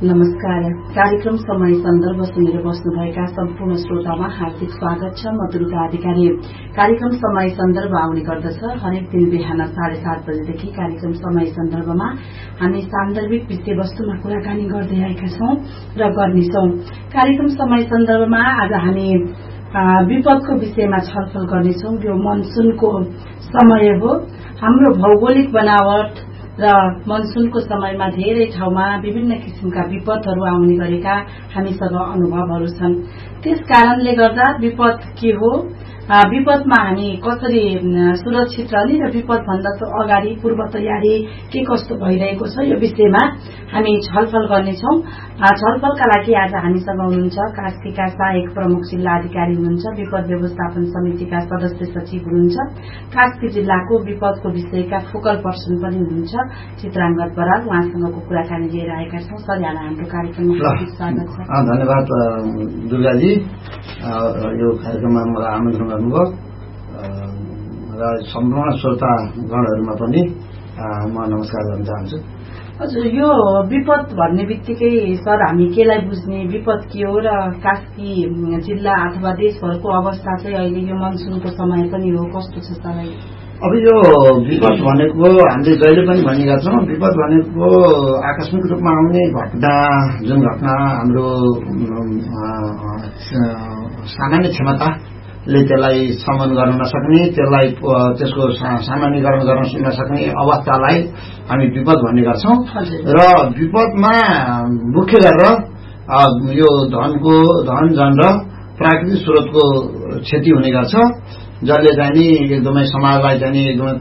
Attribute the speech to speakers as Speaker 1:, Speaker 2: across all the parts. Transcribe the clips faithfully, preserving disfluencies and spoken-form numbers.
Speaker 1: नमस्कार। कार्यक्रम समय सन्दर्भ सुनेर बस्नुभएका सम्पूर्ण श्रोतामा हार्दिक स्वागत छ। म दुर्गा अधिकारी। कार्यक्रम समय सन्दर्भ आउने गर्दछ हरेक दिन बिहान साढे सात बजेदेखि। कार्यक्रम समय सन्दर्भमा हामी सान्दर्भिक विषयवस्तुमा कुराकानी गर्दै आएका छौं र गर्नेछौं। कार्यक्रम समय सन्दर्भमा आज हामी विपदको विषयमा छलफल गर्नेछौं। यो मनसुनको समय हो। हाम्रो भौगोलिक बनावट र मनसुनको समयमा धेरै ठाउँमा विभिन्न किसिमका विपदहरू आउने गरेका हामीसँग अनुभवहरू छन्। त्यस कारणले गर्दा विपद के हो, विपदमा हामी कसरी सुरक्षित रहने र विपद भन्दा अगाडि पूर्व तयारी के कस्तो भइरहेको छ, यो विषयमा हामी छलफल गर्नेछौं। छलफलका लागि आज हामीसँग हुनुहुन्छ कास्कीका सहायक प्रमुख जिल्ला अधिकारी हुनुहुन्छ, विपद व्यवस्थापन समितिका सदस्य सचिव हुनुहुन्छ, कास्की जिल्लाको विपदको विषयका फोकल पर्सन पनि हुनुहुन्छ चित्राङ्गद बराल। उहाँसँगको कुराकानी लिएर आएका छौं। सर, यहाँलाई हाम्रो कार्यक्रममा हार्दिक स्वागत छ।
Speaker 2: धन्यवाद दुर्गाजी, यो कार्यक्रममा मलाई आमन्त्रण गर्नुभयो र सम्पूर्ण श्रोतागणहरूमा पनि म नमस्कार गर्न चाहन्छु।
Speaker 1: हजुर, यो विपद भन्ने बित्तिकै सर हामी केलाई बुझ्ने, विपद के हो र कास्की जिल्ला अथवा देशभरको अवस्था चाहिँ अहिले यो मनसुनको समय पनि हो, कस्तो छ सर?
Speaker 2: अब यो विपद भनेको हामीले जहिले पनि भनिरहेका छौँ, विपद भनेको आकस्मिक रूपमा आउने घटना, जुन घटना हाम्रो सामान्य क्षमताले त्यसलाई शमन गर्न नसक्ने, त्यसलाई त्यसको सामान्यकरण गर्न नसक्ने अवस्थालाई हामी विपद भन्ने गर्छौं। र विपदमा मुख्य गरेर यो धनको धन जन र प्राकृतिक स्रोतको क्षति हुने गर्छ, जसले चाहिँ नि एकदमै समाजलाई चाहिँ नि एकदमै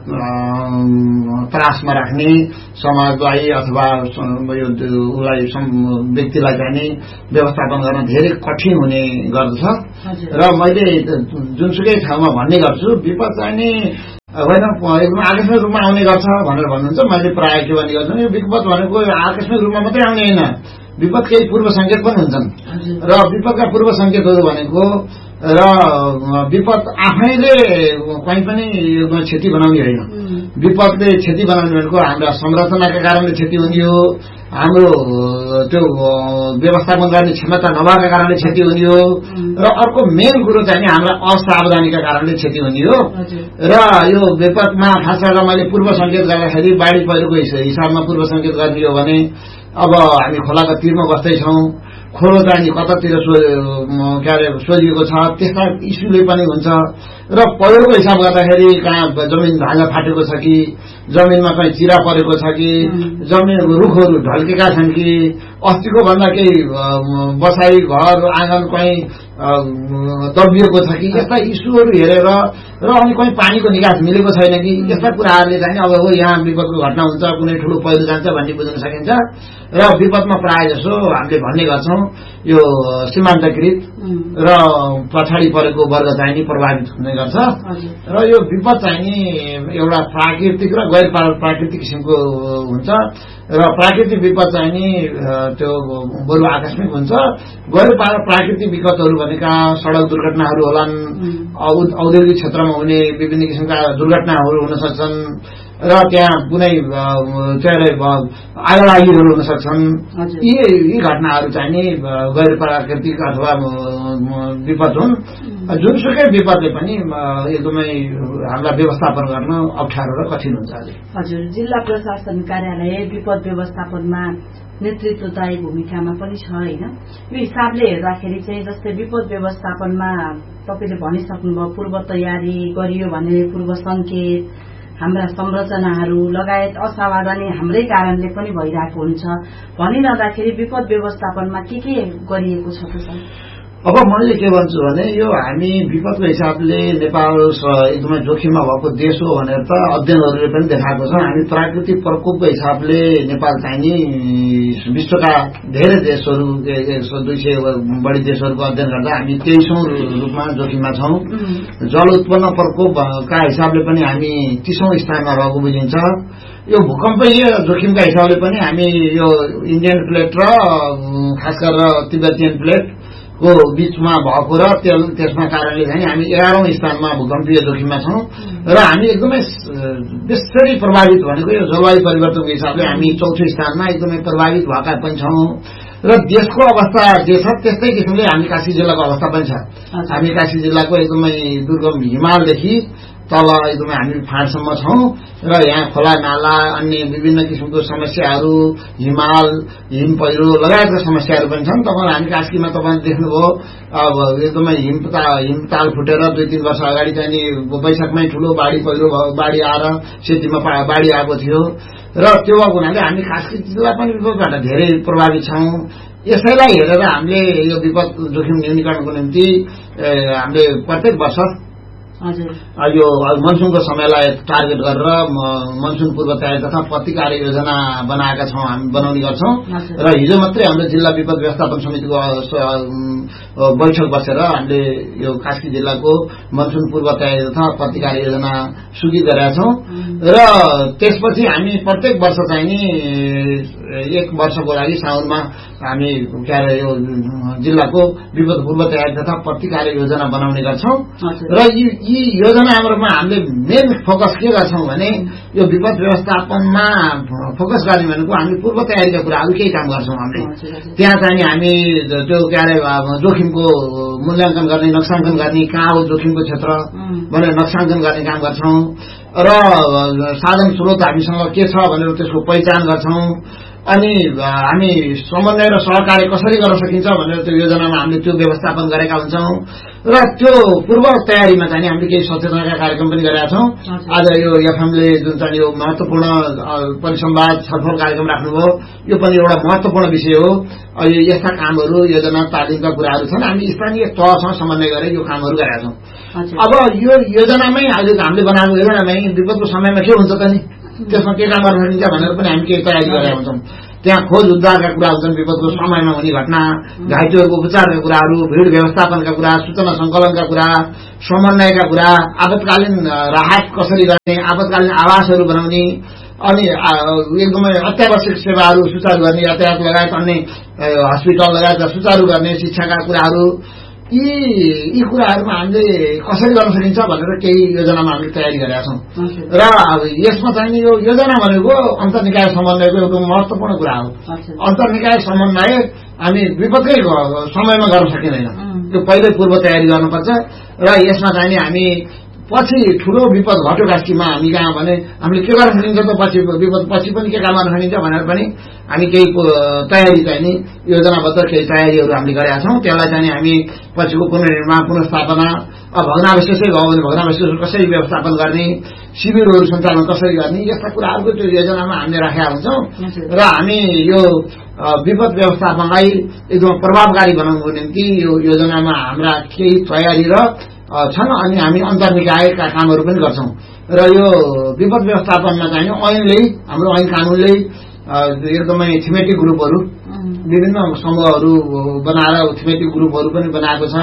Speaker 2: त्रासमा राख्ने, समाजलाई अथवा यो उसलाई व्यक्तिलाई चाहिँ नि व्यवस्थापन गर्न धेरै कठिन हुने गर्दछ। र मैले जुनसुकै ठाउँमा भन्ने गर्छु, विपद चाहिँ नि होइन एकदम आकस्मिक रूपमा आउने गर्छ भनेर भन्नुहुन्छ। मैले प्राय के भन्ने गर्छु, यो विपद भनेको आकस्मिक रूपमा मात्रै आउने होइन, विपद केही पूर्व संकेत पनि हुन्छन्। र विपदका पूर्व संकेतहरू भनेको र विपद आफैले कहीँ पनि क्षति बनाउने होइन। विपदले क्षति बनाउने भनेको हाम्रा संरचनाका कारणले क्षति हुने हो, हाम्रो त्यो व्यवस्थापन गर्ने क्षमता नभएका कारणले क्षति हुने हो, र अर्को मेन कुरो चाहिँ हाम्रा असावधानीका कारणले क्षति हुने हो। र यो विपदमा खास गरेर मैले पूर्व संकेत गर्दाखेरि बाढी पहिरोको हिसाबमा पूर्व संकेत गर्ने हो भने अब हामी खोलाको तीरमा बस्दैछौँ, खोलो चाहिँ कतातिर के अरे सोधिएको छ, त्यस्ता इस्युले पनि हुन्छ। र पहिरोको हिसाब गर्दाखेरि कहाँ जमिन ढाँगा फाटेको छ कि, जमिनमा कहीँ चिरा परेको छ कि, जमिन रुखहरू ढल्केका छन् कि, अस्तिको भन्दा केही बसाई घर आँगन कहीँ दबिएको छ कि, यस्ता इस्युहरू हेरेर र अनि कहीँ पानीको निकास मिलेको छैन कि, यस्ता कुराहरूले चाहिँ अब हो यहाँ विपदको घटना हुन्छ, कुनै ठुलो पहिरो जान्छ भन्ने बुझ्न सकिन्छ। र विपदमा प्राय जसो हामीले भन्ने गर्छौं यो सीमान्तकृत र पछाडि परेको वर्ग चाहिँ नि प्रभावित हुने गर्छ। र यो विपद चाहिँ नि एउटा प्राकृतिक र गैर प्राकृतिक किसिमको हुन्छ। र प्राकृतिक विपद चाहिँ नि त्यो बरु आकस्मिक हुन्छ। गैर प्राकृतिक विपदहरू भनेका सड़क दुर्घटनाहरू होलान्, औद्योगिक क्षेत्रमा हुने विभिन्न किसिमका दुर्घटनाहरू हुन सक्छन्, र त्यहाँ कुनै के अरे आगलागीहरू हुन सक्छन्। यी यी घटनाहरू चाहिँ नि गैर प्राकृतिक अथवा विपद हुन्। जुनसुकै विपदले पनि एकदमै हामीलाई व्यवस्थापन गर्न अप्ठ्यारो र कठिन हुन्छ।
Speaker 1: हजुर, जिल्ला प्रशासन कार्यालय विपद व्यवस्थापनमा नेतृत्वदायी भूमिकामा पनि छ होइन? यो हिसाबले हेर्दाखेरि चाहिँ जस्तै विपद व्यवस्थापनमा तपाईँले भनिसक्नुभयो पूर्व तयारी गरियो भने पूर्व संकेत, हाम्रा संरचनाहरू लगायत असावधानी हाम्रै कारणले पनि भइरहेको हुन्छ भनिरहँदाखेरि विपद व्यवस्थापनमा के के गरिएको छ त?
Speaker 2: अब मैले के भन्छु भने यो हामी विपदको हिसाबले नेपाल एकदमै जोखिममा भएको देश हो भनेर त अध्ययनहरूले पनि देखाएको छ। हामी प्राकृतिक प्रकोपको हिसाबले नेपाल चाहिँ नि विश्वका धेरै देशहरू एक सौ दुई सय बढी देशहरूको अध्ययन गर्दा हामी तेइसौं रूपमा जोखिममा छौं। जल उत्पन्न प्रकोपका हिसाबले पनि हामी तीसौं स्थानमा रहेको बुझिन्छ। यो भूकम्पीय जोखिमका हिसाबले पनि हामी यो इन्डियन प्लेट र खास गरेर तिब्बतियन प्लेट को बीचमा भएको र त्यसमा कारणले चाहिँ हामी एघारौं स्थानमा भूकम्पीय जोखिममा छौं। र हामी एकदमै बेसरी प्रभावित भनेको यो जलवायु परिवर्तनको हिसाबले हामी चौथो स्थानमा एकदमै प्रभावित भएका पनि छौं। र देशको अवस्था जे छ त्यस्तै किसिमले हामी कास्की जिल्लाको अवस्था पनि छ। हामी कास्की जिल्लाको एकदमै दुर्गम हिमालदेखि तल एकदमै हामी फाँटसम्म छौं र यहाँ खोला नाला अन्य विभिन्न किसिमको समस्याहरू हिमाल हिम पहिरो लगायतका समस्याहरू पनि छन्। तपाईँ हामी कास्कीमा तपाईँले देख्नुभयो अब एकदमै हिमता हिमताल फुटेर दुई तीन वर्ष अगाडि चाहिँ नि वैशाखमै ठूलो बाढी पहिरो बाढी आएर सेतीमा बाढी आएको थियो र त्यो हुनाले हामी कास्की जिल्ला पनि विपदबाट धेरै प्रभावित छौं। यसैलाई हेरेर हामीले यो विपद जोखिम न्यूनीकरणको निम्ति हामीले प्रत्येक वर्ष यो मनसुनको समयलाई टार्गेट गरेर मनसुन पूर्व तयारी तथा प्रतिकार योजना बनाएका छौं, हामी बनाउने गर्छौं। र हिजो मात्रै हाम्रो जिल्ला विपद व्यवस्थापन समितिको बैठक बसेर हामीले यो कास्की जिल्लाको मनसुन पूर्व तयारी तथा प्रतिकार योजना स्वीकृत गरेका छौं र त्यसपछि हामी प्रत्येक वर्ष चाहिँ नि एक वर्षको लागि साउनमा हामी के अरे यो जिल्लाको विपद पूर्व तयारी तथा प्रतिकार योजना बनाउने गर्छौं र यी योजनाहरूमा हामीले मेन फोकस के गर्छौं भने यो विपद व्यवस्थापनमा फोकस गर्ने भनेको हामी पूर्व तयारीका कुराहरू केही काम गर्छौं। हामीले त्यहाँ चाहिँ हामी त्यो के अरे जोखिमको मूल्याङ्कन गर्ने नक्साङ्कन गर्ने कहाँ हो जोखिमको क्षेत्र भनेर नक्साङ्कन गर्ने काम गर्छौं र साधन स्रोत हामीसँग के छ भनेर त्यसको पहिचान गर्छौं। अनि हामी समन्वय र सहकार्य कसरी गर्न सकिन्छ भनेर त्यो योजनामा हामीले त्यो व्यवस्थापन गरेका हुन्छौं र त्यो पूर्व तयारीमा चाहिँ हामीले केही सचेतनका कार्यक्रम पनि गरेका छौं। आज यो एफएमले जुन चाहिँ यो महत्वपूर्ण परिसंवाद छलफल कार्यक्रम राख्नुभयो यो पनि एउटा महत्वपूर्ण विषय हो। यो यस्ता कामहरू योजना तालिमका कुराहरू छन्, हामी स्थानीय तहसँग समन्वय गरेर यो कामहरू गरेका छौं। अब यो योजनामै अहिले हामीले बनाएको योजनामै विपदको समयमा के हुन्छ त नि त्यसमा के काम गर्न सकिन्छ भनेर पनि हामी केही तयारी गरेका हुन्छौं। त्यहाँ खोज उद्धारका कुरा हुन्छन्, विपदको समयमा हुने घटना, घाइतेहरूको उपचारका कुराहरू, भीड़ व्यवस्थापनका कुरा, सूचना संकलनका कुरा, समन्वयका कुरा, आपतकालीन राहत कसरी गर्ने, आपतकालीन आवासहरू बनाउने अनि एकदमै अत्यावश्यक सेवाहरू सुचारू गर्ने, यातायात लगायत अन्य हस्पिटल लगायतका सुचारू गर्ने, शिक्षाका कुराहरू, यी यी कुराहरूमा हामीले कसरी गर्न सकिन्छ भनेर केही योजनामा हामीले तयारी गरेका छौं र यसमा चाहिँ यो योजना भनेको अन्तर्निकाय समन्वयको एउटा महत्वपूर्ण कुरा हो। अन्तर्निकाय समन्वय हामी विपदकै समयमा गर्न सकिँदैन, त्यो पहिल्यै पूर्व तयारी गर्नुपर्छ र यसमा चाहिँ हामी पछि ठूलो विपद घट्यो कास्कीमा हामी कहाँ भने हामीले के गर्न सकिन्छ त पछि विपद पछि पनि के काम गर्न सकिन्छ भनेर पनि हामी केही तयारी चाहिँ नि योजनाबद्ध केही तयारीहरू हामीले गरेका छौं। त्यसलाई चाहिँ हामी पछिको पुनर्निर्माण पुनर्स्थापना भग्नावशेषै भयो भने भग्नावशेषहरू कसरी व्यवस्थापन गर्ने, शिविरहरू सञ्चालन कसरी गर्ने, यस्ता कुराहरूको त्यो योजनामा हामीले राखेका हुन्छौं र हामी यो विपद व्यवस्थापनलाई एकदम प्रभावकारी बनाउनको निम्ति यो योजनामा हाम्रा केही तयारी र छन् अनि हामी अन्तर्निकायका कामहरू पनि गर्छौं र यो विपद व्यवस्थापनमा चाहिँ ऐनले हाम्रो ऐन कानूनले एकदमै थीमेटिक ग्रुपहरू विभिन्न समूहहरू बनाएर थीमेटिक ग्रुपहरू पनि बनाएको छ।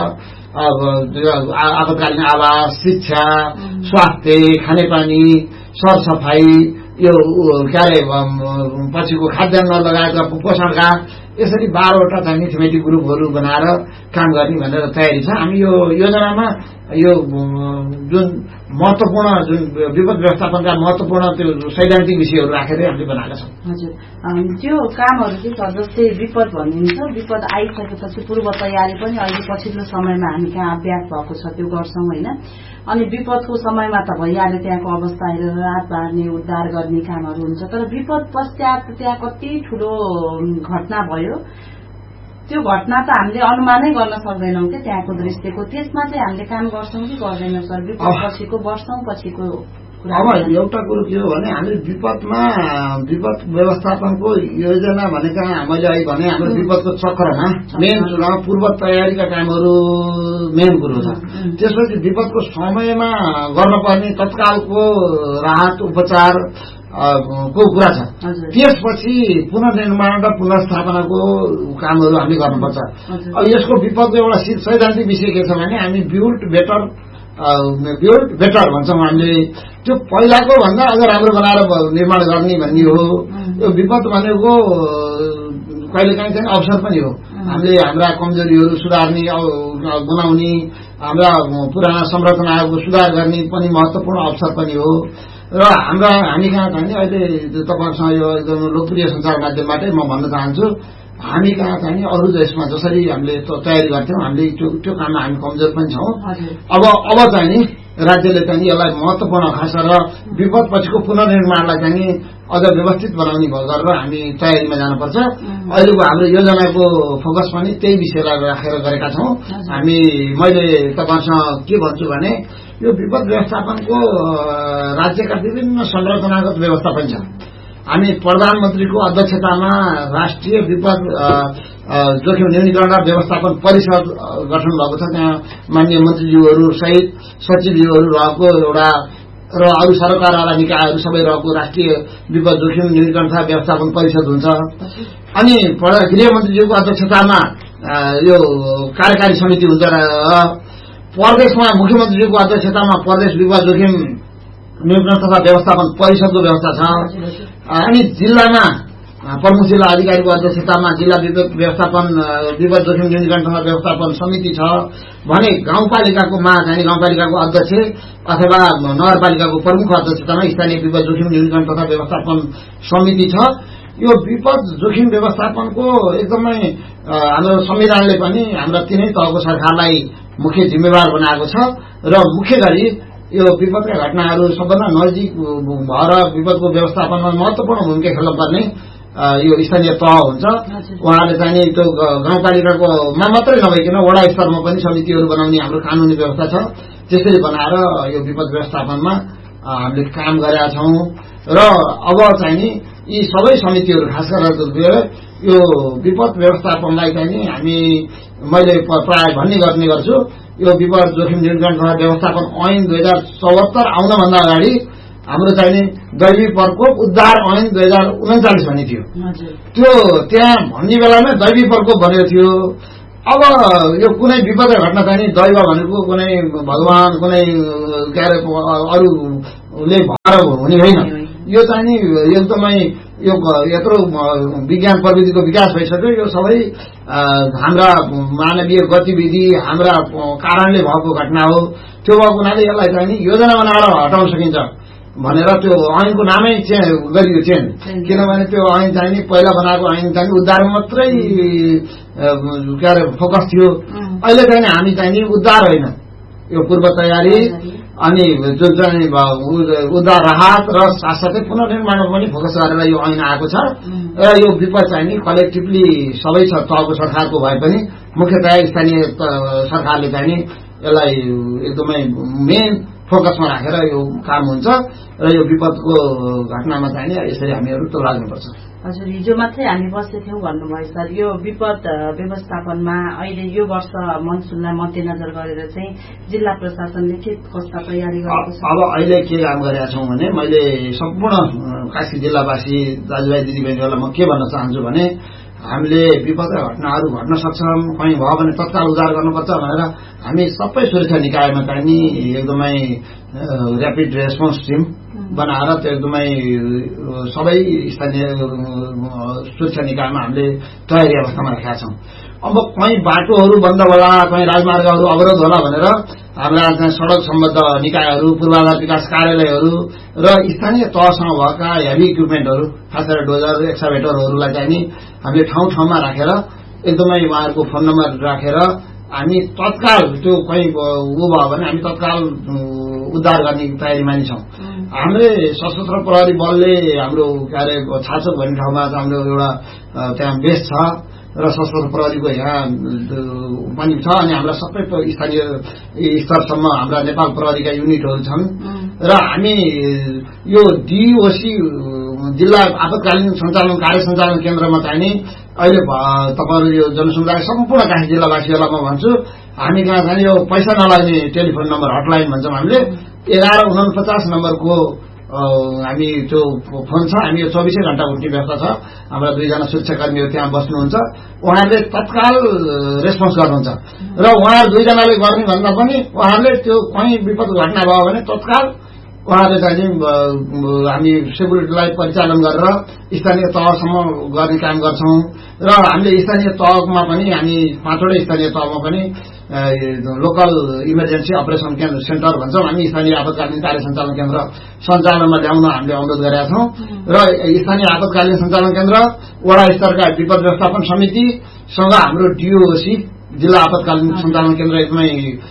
Speaker 2: आपतकालीन आवास, शिक्षा, स्वास्थ्य, खानेपानी, सरसफाई, यो के अरे पछिको खाद्यान्न लगायतका पोषणका यसरी बाह्रवटा चाहिँ थीमेटिक ग्रुपहरू बनाएर काम गर्ने भनेर तयारी छ। हामी यो योजनामा यो जुन महत्वपूर्ण जुन विपद व्यवस्थापनका महत्वपूर्ण त्यो सैद्धान्तिक विषयहरू राखेर हामीले बनाएका छौं।
Speaker 1: हजुर, त्यो कामहरू चाहिँ छ जस्तै विपद भनिन्छ, विपद आइसकेपछि पूर्व तयारी पनि अहिले पछिल्लो समयमा हामी कहाँ अभ्यास भएको छ त्यो गर्छौं होइन। अनि विपदको समयमा त भइहाल्यो, त्यहाँको अवस्था हेरेर राहत बाँड्ने उद्धार गर्ने कामहरू हुन्छ, तर विपद पश्चात त्यहाँ कति ठूलो घटना भयो त्यो घटना त हामीले अनुमानै गर्न सक्दैनौं कि त्यहाँको दृश्यको, त्यसमा चाहिँ हामीले काम गर्छौं कि गर्दैनौं सर? विपद पछिको वर्षौं पछिको
Speaker 2: अब एउटा कुरो के हो भने हामीले विपदमा विपद व्यवस्थापनको योजना भनेका मैले अहिले भने हाम्रो विपदको चक्रमा मेन चुनाव पूर्व तयारीका कामहरू मेन कुरो छ। त्यसपछि विपदको समयमा गर्नुपर्ने तत्कालको राहत उपचार को कुरा छ, त्यसपछि पुनर्निर्माण र पुनर्स्थापनाको कामहरू हामीले गर्नुपर्छ। अब यसको विपदको एउटा सैद्धान्तिक विषय के छ भने हामी बिल्ड बेटर बिल्ड बेटर भन्छौं हामीले, त्यो पहिलाको भन्दा अझ राम्रो बनाएर निर्माण गर्ने भन्ने हो। यो विपद भनेको कहिलेकाहीँ चाहिँ अवसर पनि हो, हामीले हाम्रा कमजोरीहरू सुधार्ने बनाउने, हाम्रा पुराना संरचनाहरूको सुधार गर्ने पनि महत्वपूर्ण अवसर पनि हो र हाम्रा हामी कहाँ चाहिँ अहिले तपाईँहरूसँग यो एकदम लोकप्रिय सञ्चार माध्यमबाटै म भन्न चाहन्छु हामी कहाँ चाहिँ अरू देशमा जसरी हामीले तयारी गर्थ्यौँ हामीले त्यो त्यो काममा हामी कमजोर पनि छौँ। अब अब चाहिँ नि राज्यले चाहिँ यसलाई महत्वपूर्ण खास गरेर विपदपछिको पुनर्निर्माणलाई चाहिँ अझ व्यवस्थित बनाउने गरेर हामी तयारीमा जानुपर्छ। अहिलेको हाम्रो योजनाको फोकस पनि त्यही विषयलाई राखेर गरेका छौँ हामी। मैले तपाईहरुसँग के भन्छु भने यो विपद व्यवस्थापनको राज्यका विभिन्न संरचनागत व्यवस्था पनि छ। हामी प्रधानमन्त्रीको अध्यक्षतामा राष्ट्रिय विपद जोखिम न्यूनीकरण र व्यवस्थापन परिषद गठन भएको छ। त्यहाँ माननीय मन्त्रीज्यूहरू सहित सचिवज्यूहरू रहेको एउटा र अरू सरकारवाला निकायहरू सबै रहेको राष्ट्रिय विपद जोखिम न्यूनीकरण तथा व्यवस्थापन परिषद हुन्छ। अनि गृहमन्त्रीज्यूको अध्यक्षतामा यो कार्यकारी समिति हुन्छ र प्रदेशमा मुख्यमन्त्रीज्यूको अध्यक्षतामा प्रदेश विपद जोखिम न्यूनीकरण तथा व्यवस्थापन परिषदको व्यवस्था छ। अनि जिल्लामा प्रमुख जिल्ला अधिकारीको अध्यक्षतामा जिल्ला विपद व्यवस्थापन विपद जोखिम न्यूनीकरण तथा व्यवस्थापन समिति छ भने गाउँपालिकाको मा चाहिँ गाउँपालिकाको अध्यक्ष अथवा नगरपालिकाको प्रमुख अध्यक्षतामा स्थानीय विपद जोखिम न्यूनीकरण तथा व्यवस्थापन समिति छ। यो विपद जोखिम व्यवस्थापनको एकदमै हाम्रो संविधानले पनि हाम्रा तीनै तहको सरकारलाई मुख्य जिम्मेवार बनाएको छ र मुख्य गरी यो विपदका घटनाहरू सबभन्दा नजिक भएर विपदको व्यवस्थापनमा महत्वपूर्ण भूमिका खेल्न पर्ने यो स्थानीय तह हुन्छ। उहाँले चाहिँ त्यो गाउँपालिकाको मा मात्रै नभइकन वडा स्तरमा पनि समितिहरू बनाउने हाम्रो कानूनी व्यवस्था छ। त्यसरी बनाएर यो विपद व्यवस्थापनमा हामीले काम गरेका छौं र अब चाहिँ यी सबै समितिहरू खास गरेर यो विपद व्यवस्थापनलाई चाहिँ हामी मैले प्राय भन्ने गर्ने गर्छु यो विपद जोखिम न्यूनीकरण तथा व्यवस्थापन ऐन दुई हजार चौहत्तर आउनभन्दा अगाडि हाम्रो चाहिँ दैवी प्रकोप उद्धार ऐन दुई हजार उन्चालिस भन्ने थियो। त्यो त्यहाँ भन्ने बेलामा दैवी प्रकोप भनेको थियो। अब यो कुनै विपद घटना चाहिँ दैव भनेको कुनै भगवान कुनै के अरे अरूले भएर हुने होइन। यो चाहिँ एकदमै यो यत्रो विज्ञान प्रविधिको विकास भइसक्यो। यो सबै हाम्रा मानवीय गतिविधि हाम्रा कारणले भएको घटना हो। त्यो भएको हुनाले यसलाई चाहिँ योजना बनाएर हटाउन सकिन्छ भनेर त्यो ऐनको नामै चेन्ज गरियो चेन्ज। किनभने त्यो ऐन चाहिँ पहिला बनाएको ऐन चाहिँ उद्धारमा मात्रै के अरे फोकस थियो। अहिले चाहिँ हामी चाहिँ उद्धार होइन यो पूर्व तयारी अनि जुन चाहिँ उद्धार राहत र साथसाथै पुनर्निर्माणमा पनि फोकस गरेर यो ऐन आएको छ र यो विपद चाहिँ कलेक्टिभली सबै तहको सरकारको भए पनि मुख्यतया स्थानीय सरकारले चाहिँ यसलाई एकदमै मेन फोकसमा राखेर यो काम हुन्छ र यो विपदको घटनामा चाहिँ यसरी हामीहरू त लाग्नुपर्छ।
Speaker 1: हजुर, हिजो मात्रै हामी बसेथ्यौं भन्नुभयो सर। यो विपद व्यवस्थापनमा अहिले यो वर्ष मनसुनलाई मध्यनजर गरेर चाहिँ जिल्ला प्रशासनले के कस्ता तयारी गरेको छ?
Speaker 2: अब अहिले के काम गरेका छौं भने मैले सम्पूर्ण कास्की जिल्लावासी दाजुभाइ दिदीबहिनीहरूलाई म के भन्न चाहन्छु भने हामीले विपदका घटनाहरू घट्न सक्छन् कहीँ भयो भने तत्काल उद्धार गर्नुपर्छ भनेर हामी सबै सुरक्षा निकायमा चाहिँ एकदमै र्यापिड रेस्पोन्स टिम बनाएर त्यो एकदमै सबै स्थानीय सुरक्षा निकायमा हामीले तयारी अवस्थामा राखेका छौं। अब कहीँ बाटोहरू बन्द होला कहीँ राजमार्गहरू अवरोध होला भनेर हाम्रा सड़क सम्बद्ध निकायहरू पूर्वाधार विकास कार्यालयहरू र स्थानीय तहसँग भएका हेभी इक्विपमेन्टहरू खास गरेर डोजर एक्सकाभेटरहरूलाई चाहिँ हामीले ठाउँ ठाउँमा राखेर एकदमै उहाँहरूको फोन नम्बर राखेर हामी तत्काल त्यो कहीँ उ भयो भने हामी तत्काल उद्धार गर्ने तयारीमा नि छौं। हामीले सशस्त्र प्रहरी बलले हाम्रो के अरे छाचोक भन्ने ठाउँमा हाम्रो एउटा त्यहाँ बेस छ र सशस्त्र प्रहरीको यहाँ पनि छ अनि हाम्रा सबै स्थानीय स्तरसम्म हाम्रा नेपाल प्रहरीका युनिटहरू छन् र हामी यो डीओसी जिल्ला आपतकालीन सञ्चालन कार्य सञ्चालन केन्द्रमा चाहिँ नि अहिले तपाईहरु यो जनसमुदाय सम्पूर्ण कास्की जिल्लावासीहरूलाई म भन्छु हामी कहाँ चाहिँ यो पैसा नलाग्ने टेलिफोन नम्बर हटलाइन भन्छौं हामीले एघार उनपचास नम्बरको हामी त्यो फोन छ। हामी यो चौबिसै घण्टा उठ्ने व्यवस्था छ। हाम्रा दुईजना सुरक्षाकर्मीहरू त्यहाँ बस्नुहुन्छ। उहाँहरूले तत्काल रेस्पोन्स गर्नुहुन्छ र उहाँहरू दुईजनाले गर्ने भन्दा पनि उहाँहरूले त्यो कहीँ विपद घटना भयो भने तत्काल उहाँहरूले चाहिँ हामी सेक्युरिटीलाई परिचालन गरेर स्थानीय तहसम्म गर्ने काम गर्छौं र हामीले स्थानीय तहमा पनि हामी पाँचवटै स्थानीय तहमा पनि लोकल इमर्जेन्सी अपरेसन केन्द्र सेन्टर भन्छौँ हामी, स्थानीय आपतकालीन कार्य सञ्चालन केन्द्र सञ्चालनमा ल्याउन हामीले अनुरोध गरेका छौँ र स्थानीय आपतकालीन सञ्चालन केन्द्र, वडा स्तरका विपद व्यवस्थापन समितिसँग हाम्रो डिओसी जिल्ला आपतकालीन सञ्चालन केन्द्र एकदमै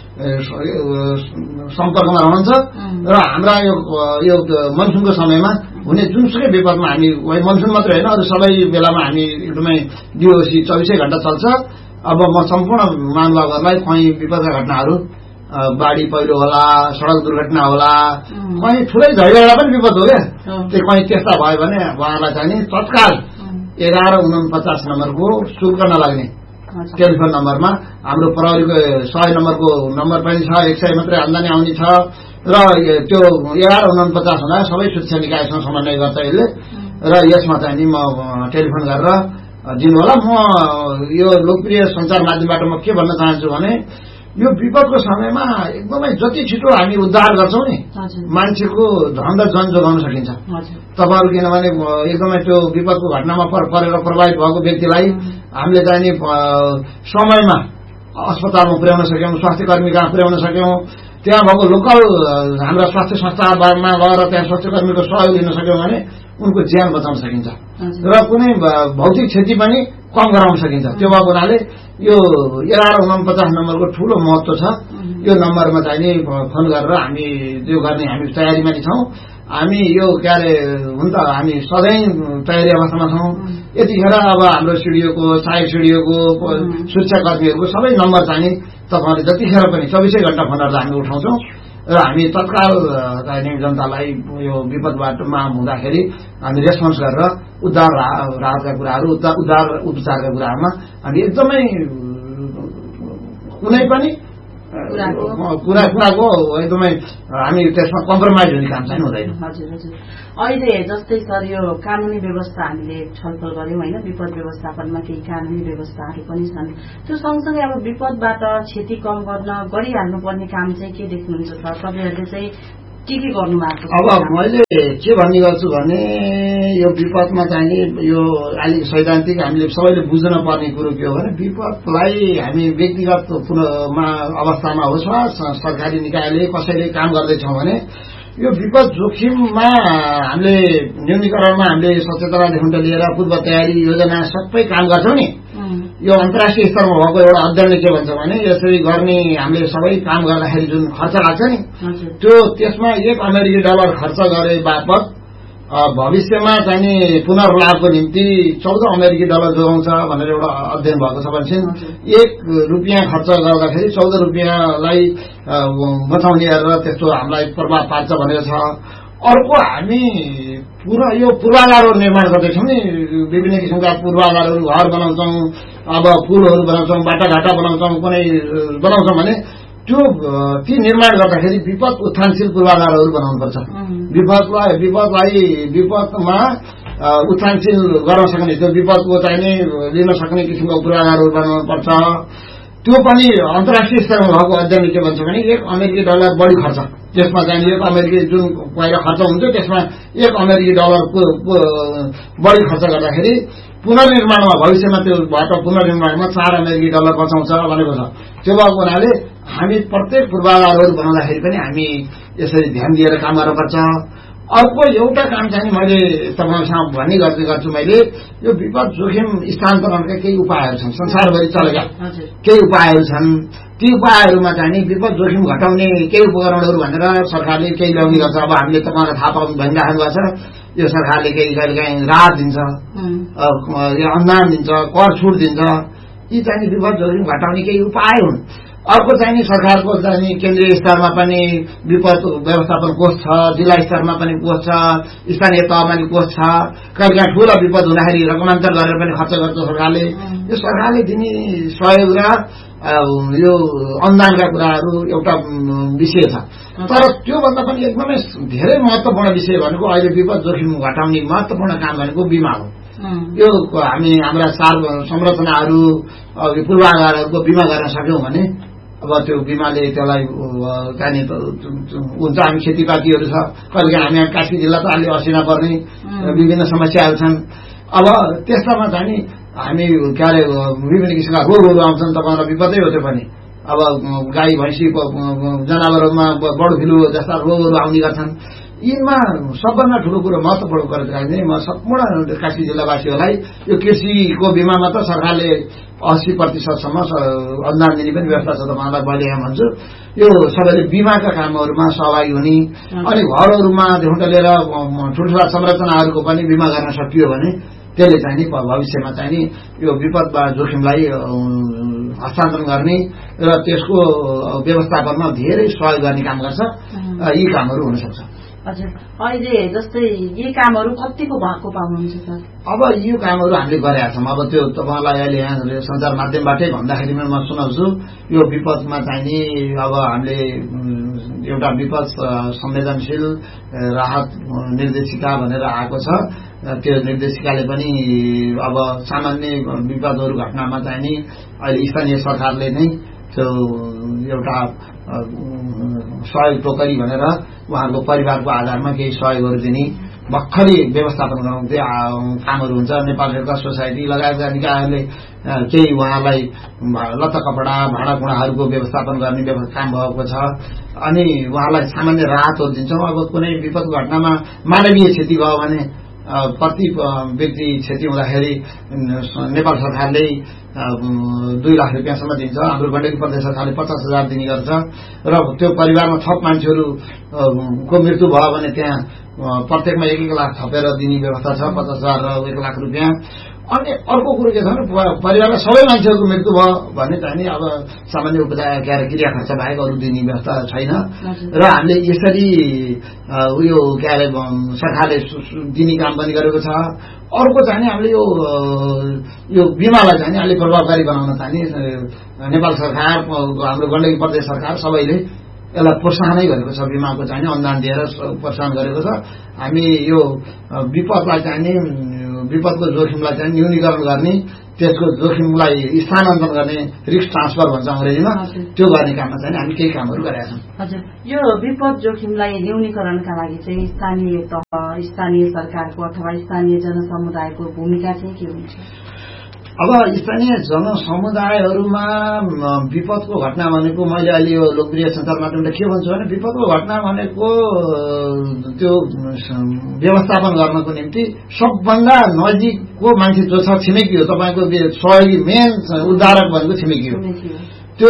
Speaker 2: सम्पर्कमा रहन्छ र हाम्रा यो मनसुनको समयमा हुने जुनसुकै विपदमा हामी मनसुन मात्रै होइन अरू सबै बेलामा हामी एकदमै डिओसी चौबिसै घण्टा चल्छ। अब म सम्पूर्ण महानुभावहरूलाई कहीँ विपदका घटनाहरू, बाढी पहिरो होला, सडक दुर्घटना होला, कहीँ ठुलै झैगडा पनि विपद हो क्या, त्यो कहीँ त्यस्ता भयो भने उहाँलाई चाहिँ नि तत्काल एघार उनपचास नम्बरको शुल्क नलाग्ने टेलिफोन नम्बरमा हाम्रो प्रहरीको सय नम्बरको नम्बर पनि छ, एक सय मात्रै आम्दानी आउने छ र त्यो एघार उनपचास हुँदा सबै सुरक्षा निकायसँग समन्वय गर्छ यसले र यसमा चाहिँ नि म टेलिफोन गरेर दिनु होला। म यो लोकप्रिय सञ्चार माध्यमबाट म के भन्न चाहन्छु भने यो विपदको समयमा एकदमै जति छिटो हामी उद्धार गर्छौँ नि मान्छेको धन र जन जोगाउन सकिन्छ। तपाईँहरू किनभने एकदमै त्यो विपदको घटनामा परेर प्रभावित भएको व्यक्तिलाई हामीले चाहिँ नि समयमा अस्पतालमा पुर्याउन सक्यौँ, स्वास्थ्य कर्मी कहाँ पुर्याउन सक्यौँ, त्यहाँ भएको लोकल हाम्रा स्वास्थ्य संस्थामा गएर त्यहाँ स्वास्थ्य कर्मीको सहयोग लिन सक्यौँ भने उनको ज्यान बचाउन सकिन्छ र कुनै भौतिक क्षति पनि कम गराउन सकिन्छ। त्यो भएको हुनाले यो एघार उनपचास नम्बरको ठूलो महत्व छ। यो नम्बरमा चाहिँ नि फोन गरेर हामी त्यो गर्ने हामी तयारीमा नि छौँ। हामी यो के अरे हुन त हामी सधैँ तयारी अवस्थामा छौँ। यतिखेर अब हाम्रो सिडिओको, सहायक सिडिओको, सुरक्षाकर्मीहरूको सबै नम्बर चाहिँ नि तपाईँहरूले जतिखेर पनि चौबिसै घण्टा फोन गर्दा हामी उठाउँछौँ र हामी तत्काल चाहिँ जनतालाई यो विपदबाटमा हुँदाखेरि हामी रेस्पोन्स गरेर उद्धार राहतका कुराहरू, उद्धार उपचारका कुराहरूमा हामी एकदमै कुनै पनि कुरा कुराको एकदमै हामी त्यसमा कम्प्रोमाइज हुने काम चाहिँ हुँदैन।
Speaker 1: हजुर हजुर अहिले जस्तै सर यो कानुनी व्यवस्था हामीले छलफल गर्यौं होइन, विपद व्यवस्थापनमा केही कानुनी व्यवस्थाहरू पनि छन्। त्यो सँगसँगै अब विपदबाट क्षति कम गर्न गरिहाल्नु पर्ने काम चाहिँ के देख्नुहुन्छ सर? तपाईँहरूले चाहिँ के के गर्नु भएको छ?
Speaker 2: अब मैले के भन्ने गर्छु भने यो विपदमा चाहिँ यो अलिक सैद्धान्तिक हामीले सबैले बुझ्न पर्ने कुरो के हो भने विपदलाई हामी व्यक्तिगत अवस्थामा होस् वा सरकारी निकायले कसैले काम गर्दैछौँ भने यो विपद जोखिममा हामीले न्यूनीकरणमा हामीले सचेतनादेखि लिएर पूर्व तयारी योजना सबै काम गर्छौँ नि। यो अन्तर्राष्ट्रिय स्तरमा भएको एउटा अध्ययनले के भन्छ भने यसरी गर्ने हामीले सबै काम गर्दाखेरि जुन खर्च लाग्छ नि त्यो त्यसमा एक अमेरिकी डलर खर्च गरे बापत भविष्यमा चाहिँ पुनर्लाभको निम्ति चौध अमेरिकी डलर जोगाउँछ भनेर एउटा अध्ययन भएको छ भने एक रुपियाँ खर्च गर्दाखेरि चौध रुपियाँलाई बचाउने गरेर त्यस्तो हामीलाई प्रभाव पार्छ भनेको छ। अर्को हामी पुरा यो पूर्वाधारहरू निर्माण गर्दैछौँ नि, विभिन्न किसिमका पूर्वाधारहरू घर बनाउँछौँ, अब पुलहरू बनाउँछौँ, बाटाघाटा बनाउँछौँ, कुनै बनाउँछौँ भने त्यो ती निर्माण गर्दाखेरि विपद उत्थानशील पूर्वाधारहरू बनाउनुपर्छ। विपदलाई विपदलाई विपदमा उत्थानशील गर्न सक्ने त्यो विपदको चाहिँ लिन सक्ने किसिमको पूर्वाधारहरू बनाउनुपर्छ। त्यो पनि अन्तर्राष्ट्रिय स्तरमा भएको अध्ययनले के भन्छ भने एक अमेरिकी डलर बढी खर्च, त्यसमा चाहिँ एक अमेरिकी जुन पहिला खर्च हुन्थ्यो त्यसमा एक अमेरिकी डलरको बढी खर्च गर्दाखेरि पुनर्निर्माणमा भविष्यमा त्यो भएर पुनर्निर्माणमा चार अमेरिकी डलर बचाउँछ भनेको छ। त्यो भएको हुनाले हामी प्रत्येक पूर्वाधारहरू बनाउँदाखेरि पनि हामी यसरी ध्यान दिएर काम गर्नुपर्छ। अर्को एउटा काम चाहिँ मैले तपाईँसँग भन्ने गर्दै गर्छु, मैले यो विपद जोखिम स्थानान्तरणका केही उपायहरू छन्, संसारभरि चलेका केही उपायहरू छन्। ती उपायहरूमा चाहिँ विपद जोखिम घटाउने केही उपकरणहरू भनेर सरकारले केही ल्याउने गर्छ। अब हामीले तपाईँलाई थाहा पाउनु भनिराख्नु भएको छ, यो सरकारले केही कहिलेकाहीँ राहत दिन्छ, अनुदान दिन्छ, कर छुट दिन्छ। यी चाहिँ विपद जोखिम घटाउने केही उपाय हुन्। अर्को चाहिँ सरकारको चाहिँ केन्द्रीय स्तरमा पनि विपद व्यवस्थापन कोष छ, जिल्ला स्तरमा पनि कोष छ, स्थानीय तहमा पनि कोष छ। कहिले काहीँ ठूलो विपद हुँदाखेरि रकमान्तर गरेर पनि खर्च गर्छ सरकारले। यो सरकारले दिने सहयोग र यो अनुदानका कुराहरू एउटा विषय छ। तर त्योभन्दा पनि एकदमै धेरै महत्वपूर्ण विषय भनेको अहिले विपद जोखिम घटाउने महत्वपूर्ण काम भनेको बिमा हो। यो हामी हाम्रा सार संरचनाहरू पूर्वाधारहरूको बिमा गर्न सक्यौं भने अब त्यो बिमाले त्यसलाई जाने हुन्छ। हामी खेतीपातीहरू छ, कहिले हामी कास्की जिल्ला त अलि असिना पर्ने विभिन्न समस्याहरू छन्। अब त्यस्तामा चाहिँ हामी के अरे विभिन्न किसिमका रोगहरू आउँछन्, तपाईँलाई विपदै हो त्यो पनि अब गाई भैँसी जनावरमा बर्ड फ्लू जस्ता रोगहरू आउने गर्छन्। यिनमा सबभन्दा ठूलो कुरो महत्वपूर्ण कुरो चाहिँ म सम्पूर्ण काशी जिल्लावासीहरूलाई यो कृषिको बिमामा त सरकारले अस्सी प्रतिशतसम्म अनुदान दिने पनि व्यवस्था छ। तपाईँलाई मैले यहाँ भन्छु यो सबैले बिमाका कामहरूमा सहभागी हुने अनि घरहरूमा देखि लिएर ठुल्ठुला संरचनाहरूको पनि बिमा गर्न सकियो भने त्यसले चाहिँ नि भविष्यमा चाहिँ नि यो विपद वा जोखिमलाई हस्तान्तरण गर्ने र त्यसको व्यवस्थापनमा धेरै सहयोग गर्ने काम गर्छ। यी कामहरू हुन सक्छ।
Speaker 1: हजुर, अहिले जस्तै यी कामहरू कतिको भएको पाउनुहुन्छ सर?
Speaker 2: अब यो कामहरू हामीले गरेका छौँ। अब त्यो तपाईँलाई अहिले यहाँ सञ्चार माध्यमबाटै भन्दाखेरि म सुनाउँछु यो विपदमा चाहिँ नि अब हामीले एउटा विपद संवेदनशील राहत निर्देशिका भनेर आएको छ। त्यो निर्देशिकाले पनि अब सामान्य विपदहरू घटनामा चाहिँ नि अहिले स्थानीय सरकारले नै त्यो एउटा सहयोग टोकरी भनेर उहाँहरूको परिवारको आधारमा केही सहयोगहरू दिने भर्खरै व्यवस्थापन गराउँदै कामहरू हुन्छ। नेपाल रेड क्रस सोसाइटी लगायतका निकायहरूले केही उहाँलाई लत्ता कपडा भाँडाकुँडाहरूको व्यवस्थापन गर्ने काम भएको छ। अनि उहाँलाई सामान्य राहतहरू दिन्छौँ। अब कुनै विपदको घटनामा मानवीय क्षति भयो भने प्रति व्यक्ति क्षति हुँदाखेरि नेपाल सरकारले दुई लाख रुपियाँसम्म दिन्छ। हाम्रो गण्डकी प्रदेश सरकारले पचास हजार दिने गर्छ र त्यो परिवारमा थप मान्छेहरूको मृत्यु भयो भने त्यहाँ प्रत्येकमा एक एक लाख थपेर दिने व्यवस्था छ, पचास हजार र एक लाख रुपियाँ। अनि अर्को कुरो के छ भने परिवारमा सबै मान्छेहरूको मृत्यु भयो भने चाहिँ नि अब सामान्य उपचार के अरे क्रिया खर्च बाहेक अरू दिने व्यवस्था छैन र हामीले यसरी उयो के अरे सरकारले दिने काम पनि गरेको छ। अर्को चाहिँ नि हामीले यो यो बिमालाई चाहिँ अलि प्रभावकारी बनाउन चाहिँ नेपाल सरकार हाम्रो गण्डकी प्रदेश सरकार सबैले यसलाई प्रोत्साहनै गरेको छ। बिमाको चाहिँ अनुदान दिएर प्रोत्साहन गरेको छ। हामी यो विपदलाई चाहिँ विपदको जोखिमलाई चाहिँ न्यूनीकरण गर्ने, त्यसको जोखिमलाई स्थानान्तरण गर्ने, रिस्क ट्रान्सफर भन्छ अंग्रेजीमा, त्यो गर्ने काममा चाहिँ हामी केही कामहरू गरेका छौँ।
Speaker 1: हजुर, यो विपद जोखिमलाई न्यूनीकरणका लागि चाहिँ स्थानीय तह स्थानीय सरकारको अथवा स्थानीय जनसमुदायको भूमिका चाहिँ के हुन्छ?
Speaker 2: अब स्थानीय जनसमुदायहरूमा विपदको घटना भनेको मैले अहिले यो लोकप्रिय सञ्चार माध्यमले के भन्छु भने विपदको घटना भनेको त्यो व्यवस्थापन गर्नको निम्ति सबभन्दा नजिकको मान्छे जो छ छिमेकी हो। तपाईँको सहयोगी मेन उद्धारक भनेको छिमेकी हो, त्यो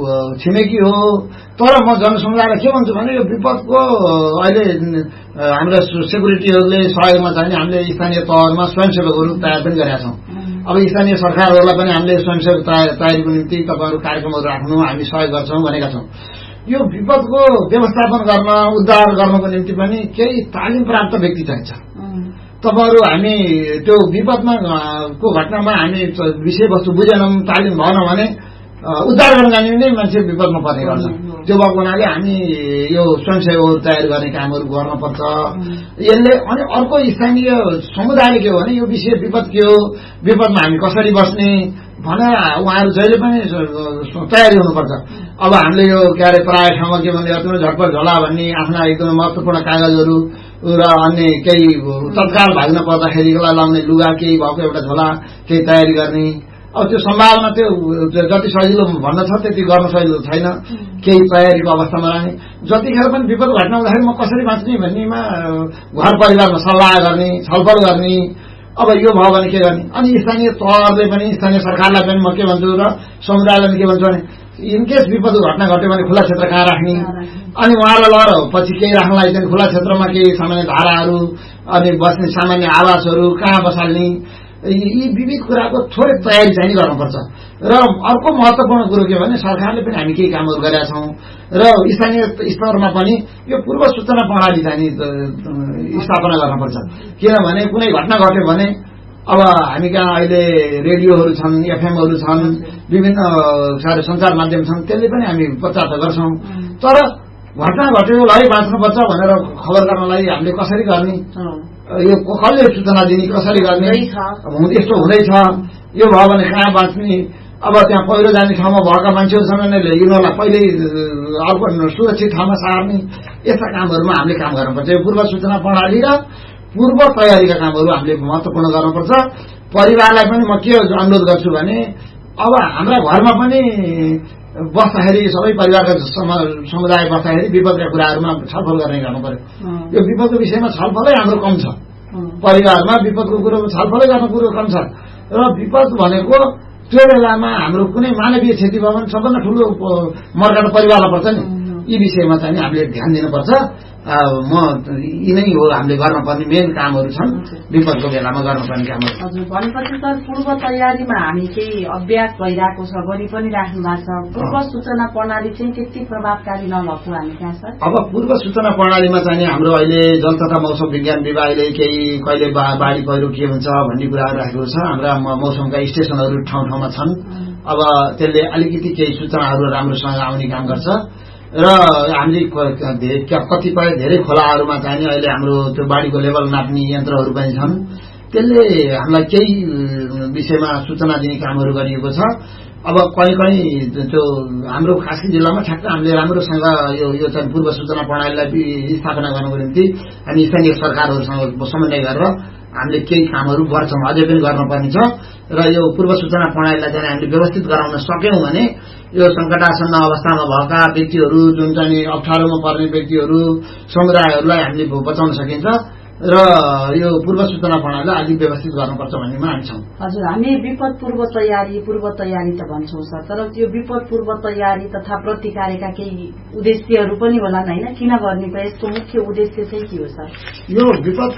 Speaker 2: छिमेकी हो। तर म जनसमुदायलाई के भन्छु भने यो विपदको अहिले हाम्रो सेक्युरिटीहरूले सहयोगमा चाहिँ हामीले स्थानीय तहमा स्वयंसेवकहरू तयार पनि गरेका छौँ। अब स्थानीय सरकारहरूलाई पनि हामीले स्वयंसेवक तयारीको निम्ति तपाईँहरू कार्यक्रमहरू राख्नु हामी सहयोग गर्छौँ भनेका छौँ। यो विपदको व्यवस्थापन गर्न उद्धार गर्नको निम्ति पनि केही तालिम प्राप्त व्यक्ति चाहिन्छ। तपाईँहरू हामी त्यो विपदमा को घटनामा हामी विषयवस्तु बुझेनौँ, तालिम भएन भने उद्धार गर्न जाने नै मान्छे विपदमा पर्ने गर्छ। त्यो भएको हुनाले हामी यो स्वयंसेवकहरू तयार गर्ने कामहरू गर्नुपर्छ। यसले अनि अर्को स्थानीय समुदायले के हो भने यो विषय विपद के हो, विपदमा हामी कसरी बस्ने भनेर उहाँहरू जहिले पनि तयारी हुनुपर्छ। अब हामीले यो के अरे प्राय ठाउँमा के भन्ने झटपट झोला भन्ने आफ्ना एकदमै महत्वपूर्ण कागजहरू र अन्य केही तत्काल भाग्न पर्दाखेरिलाई लाउने लुगा केही भएको एउटा झोला केही तयारी गर्ने। अब त्यो सम्भावना त्यो जति सजिलो भन्न छ त्यति गर्न सजिलो छैन। केही तयारीको अवस्थामा रहने जतिखेर पनि विपद घटना हुँदाखेरि म कसरी बाँच्ने भन्नेमा घर परिवारमा सल्लाह गर्ने, छलफल गर्ने। अब यो भयो भने के गर्ने? अनि स्थानीय तहले पनि स्थानीय सरकारलाई पनि म के भन्छु र समुदायलाई के भन्छु भने इनकेस विपदको घटना घट्यो भने खुला क्षेत्र कहाँ राख्ने, अनि उहाँलाई लहर पछि केही राख्नलाई चाहिँ खुला क्षेत्रमा केही सामान्य धाराहरू अनि बस्ने सामान्य आवासहरू कहाँ बसाल्ने, यी विविध कुराको थोरै तयारी चाहिँ गर्नुपर्छ। र अर्को महत्वपूर्ण कुरो के भने सरकारले पनि हामी केही कामहरू गरेका छौँ र स्थानीय स्तरमा पनि यो पूर्व सूचना प्रणाली चाहिँ स्थापना गर्नुपर्छ। किनभने कुनै घटना घट्यो भने अब हामी कहाँ अहिले रेडियोहरू छन्, एफएमहरू छन्, विभिन्न सञ्चार माध्यम छन्, त्यसले पनि हामी प्रचार त गर्छौँ। तर घटना घट्यो है बाँच्नुपर्छ भनेर खबर गर्नलाई हामीले कसरी गर्ने, यो कसले सूचना दिने, कसरी गर्ने, यस्तो हुँदैछ, यो भयो भने कहाँ बाँच्ने। अब त्यहाँ पहिरो जाने ठाउँमा भएका मान्छेहरूसँग नै यिनीहरूलाई पहिल्यै अर्को सुरक्षित ठाउँमा सार्ने, यस्ता कामहरूमा हामीले काम गर्नुपर्छ। यो पूर्व सूचना प्रणाली र पूर्व तयारीका कामहरू हामीले महत्वपूर्ण गर्नुपर्छ। परिवारलाई पनि म के अनुरोध गर्छु भने अब हाम्रा घरमा पनि बस्दाखेरि सबै परिवारका समुदाय बस्दाखेरि विपदका कुराहरूमा छलफल गर्ने गर्नु पर्यो। यो विपदको विषयमा छलफलै हाम्रो कम छ, परिवारमा विपदको कुरो छलफलै गर्न कुरो कम छ। र विपद भनेको त्यो बेलामा हाम्रो कुनै मानवीय क्षति भयो भने सबभन्दा ठुलो मर्का त परिवारलाई पर्छ नि। यी विषयमा चाहिँ हामीले ध्यान दिनुपर्छ। म यी नै हो हामीले गर्नुपर्ने मेन कामहरू छन् विपदको बेलामा गर्नुपर्ने कामहरू।
Speaker 1: हजुर, भनेपछि सर पूर्व तयारीमा हामी केही अभ्यास भइरहेको छ गरी पनि राख्नु भएको छ। पूर्व सूचना प्रणाली चाहिँ त्यति प्रभावकारी नभएको हामी कहाँ सर?
Speaker 2: अब पूर्व सूचना प्रणालीमा चाहिँ हाम्रो अहिले जल तथा मौसम विज्ञान विभागले केही कहिले बाढी पहिरो के हुन्छ भन्ने कुराहरू राखेको छ। हाम्रा मौसमका स्टेसनहरू ठाउँ ठाउँमा छन्। अब त्यसले अलिकति केही सूचनाहरू राम्रोसँग आउने काम गर्छ। र हामीले कतिपय धेरै खोलाहरूमा चाहिँ अहिले हाम्रो त्यो बाढीको लेभल नाप्ने यन्त्रहरू पनि छन्। त्यसले हामीलाई केही विषयमा सूचना दिने कामहरू गरिएको छ। अब कहीँ कहीँ त्यो हाम्रो खासै जिल्लामा ठ्याक्क हामीले राम्रोसँग यो यो चाहिँ पूर्व सूचना प्रणालीलाई स्थापना गर्नको निम्ति हामी स्थानीय सरकारहरूसँग समन्वय गरेर हामीले केही कामहरू गर्छौँ, अझै पनि गर्नुपर्ने छ। र यो पूर्व सूचना प्रणालीलाई चाहिँ हामीले व्यवस्थित गराउन सक्यौँ भने यो सङ्कटासन्न अवस्थामा भएका व्यक्तिहरू, जुन चाहिँ अप्ठ्यारोमा पर्ने व्यक्तिहरू, समुदायहरूलाई हामीले बचाउन सकिन्छ। र यो पूर्व सूचना प्रणालीलाई अलिक व्यवस्थित गर्नुपर्छ भन्नेमा हामी छौँ।
Speaker 1: हजुर, हामी विपद पूर्व तयारी पूर्व तयारी त भन्छौँ सर, तर त्यो विपद पूर्व तयारी तथा प्रतिकारका केही उद्देश्यहरू पनि होला होइन? किन गर्ने त यसको मुख्य उद्देश्य चाहिँ के हो सर?
Speaker 2: यो विपद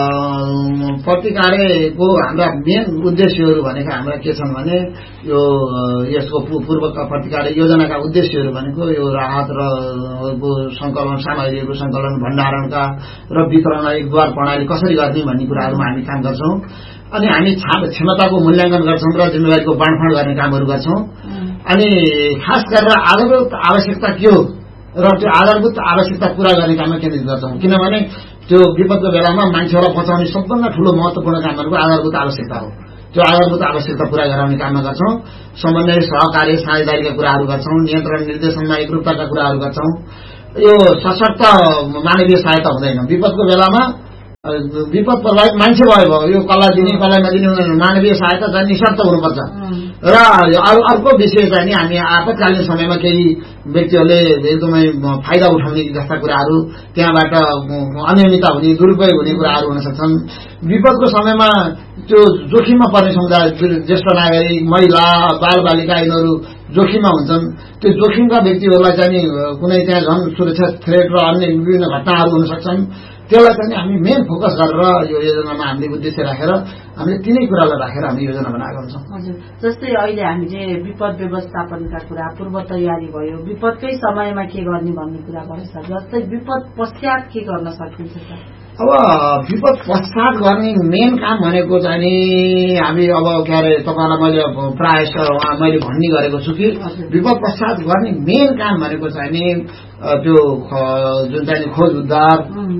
Speaker 2: प्रतिकारको हाम्रा मेन उद्देश्यहरू भनेको हाम्रा के छन् भने यो यसको पूर्व प्रतिकार योजनाका उद्देश्यहरू भनेको यो राहत र सङ्कलन, सामग्रीहरूको सङ्कलन, भण्डारणका र वितरण एकद्वार प्रणाली कसरी गर्ने भन्ने कुराहरूमा हामी काम गर्छौँ। अनि हामी क्षमताको मूल्याङ्कन गर्छौँ र जिम्मेवारीको बाँडफाँड गर्ने कामहरू गर्छौँ। अनि खास गरेर आधारभूत आवश्यकता के हो र त्यो आधारभूत आवश्यकता पूरा गर्ने काममा केन्द्रित गर्छौँ। किनभने त्यो विपदको बेलामा मान्छेहरूलाई बचाउने सबभन्दा ठुलो महत्त्वपूर्ण काम भनेको आधारभूत आवश्यकता हो। त्यो आधारभूत आवश्यकता पूरा गराउने काममा गर्छौँ। समन्वय, सहकार्य, साझेदारीका कुराहरू गर्छौँ। नियन्त्रण, निर्देशनमा एकरूपताका कुराहरू गर्छौँ। यो सशक्त मानवीय सहायता हुँदैन। विपदको बेलामा विपद प्रभावित मान्छे भयो यो कसलाई दिने कसलाई नदिने हुँदैन। मानवीय सहायता चाहिँ निशर्त हुनुपर्छ। र अर्को विषय चाहिँ हामी आपतकालीन समयमा केही व्यक्तिहरूले एकदमै फाइदा उठाउने जस्ता कुराहरू, त्यहाँबाट अनियमितता हुने, दुरुपयोग हुने कुराहरू हुन सक्छन्। विपदको समयमा त्यो जोखिममा पर्ने समुदाय, ज्येष्ठ नागरिक, महिला, बालबालिका यिनीहरू जोखिममा हुन्छन्। त्यो जोखिमका व्यक्तिहरूलाई चाहिँ कुनै त्यहाँ झन् सुरक्षा थ्रेट र अन्य विभिन्न घटनाहरू हुन सक्छन्। त्यसलाई चाहिँ हामी मेन फोकस गरेर यो योजनामा हामीले उद्देश्य राखेर हामीले तिनै कुरालाई राखेर हामी योजना बनाएका हुन्छौँ।
Speaker 1: हजुर, जस्तै अहिले हामीले विपद व्यवस्थापनका कुरा, पूर्व तयारी भयो, विपदकै समयमा के गर्ने भन्ने कुरा भयो सर। जस्तै विपद पश्चात के गर्न सकिन्छ सर?
Speaker 2: अब विपद पश्चात गर्ने मेन काम भनेको चाहिँ नि हामी अब के अरे तपाईँलाई मैले प्राय मैले भन्ने गरेको छु कि विपद पश्चात गर्ने मेन काम भनेको चाहिँ नि त्यो जुन चाहिँ खोज उद्धार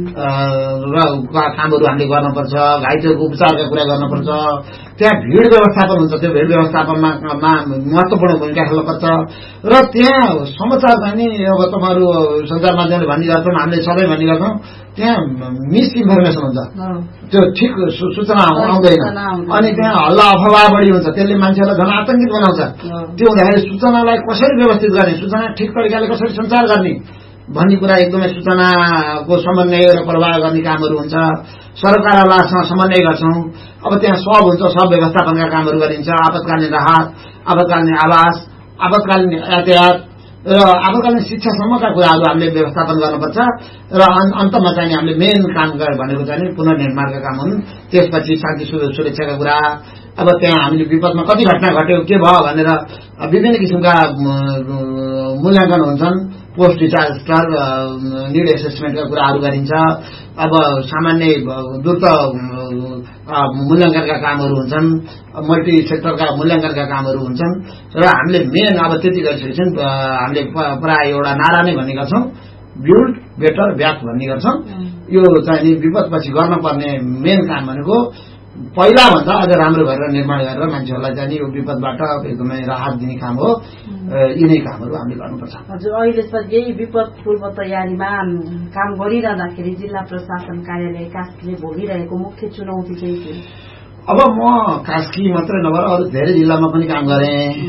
Speaker 2: र कामहरू हामीले गर्नुपर्छ। घाइतेहरूको उपचारका कुरा गर्नुपर्छ। त्यहाँ भिड व्यवस्थापन हुन्छ, त्यो भिड व्यवस्थापनमा महत्त्वपूर्ण भूमिका खेल्नुपर्छ। र त्यहाँ समाचार चाहिँ नि अब तपाईँहरू सञ्चार माध्यमले भन्ने गर्छौँ, हामीले सबै भन्ने गर्छौँ, त्यहाँ मिस इन्फर्मेसन हुन्छ, त्यो ठिक सूचना आउँदैन। अनि त्यहाँ हल्ला अफवाह बढी हुन्छ, त्यसले मान्छेहरूलाई झन् आतंकित बनाउँछ। त्यो हुँदाखेरि सूचनालाई कसरी व्यवस्थित गर्ने, सूचना ठिक तरिकाले कसरी सञ्चार गर्ने भन्ने कुरा एकदमै सूचनाको समन्वय र प्रवाह गर्ने कामहरू हुन्छ। सरकारवालासँग समन्वय गर्छौँ। अब त्यहाँ सब हुन्छ, सब व्यवस्थापनका कामहरू गरिन्छ। आपतकालीन राहत, आपतकालीन आवास, आपतकालीन यातायात र आपतकालीन शिक्षासम्मका कुराहरू हामीले व्यवस्थापन गर्नुपर्छ। र अन्तमा चाहिँ हामीले मेन काम भनेको चाहिँ पुनर्निर्माणका काम हुन्। त्यसपछि शान्ति सुरक्षाका कुरा। अब त्यहाँ हामीले विपदमा कति घटना घट्यो, के भयो भनेर विभिन्न किसिमका मूल्याङ्कन हुन्छन्। पोस्ट डिजास्टर निड एसेसमेन्टका कुराहरू गरिन्छ। अब सामान्य द्रुत मूल्याङ्कनका कामहरू हुन्छन्, मल्टी सेक्टरका मूल्याङ्कनका कामहरू हुन्छन्। र हामीले मेन अब त्यति गरिसकेपछि हामीले प्राय एउटा नारा नै भन्ने गर्छौँ, बिल्ड बेटर ब्याक भन्ने गर्छौँ। यो चाहिँ विपदपछि गर्नुपर्ने मेन काम भनेको पहिला भन्दा अझ राम्रो गरेर निर्माण गरेर मान्छेहरूलाई चाहिँ यो विपदबाट एकदमै राहत दिने काम हो। यिनै कामहरू हामीले गर्नुपर्छ।
Speaker 1: हजुर, अहिले सर यही विपद पूर्व तयारीमा काम गरिरहँदाखेरि जिल्ला प्रशासन कार्यालय कास्कीले भोगिरहेको मुख्य चुनौती चाहिँ के?
Speaker 2: अब म कास्की मात्रै नभएर अरू धेरै जिल्लामा पनि काम गरेँ।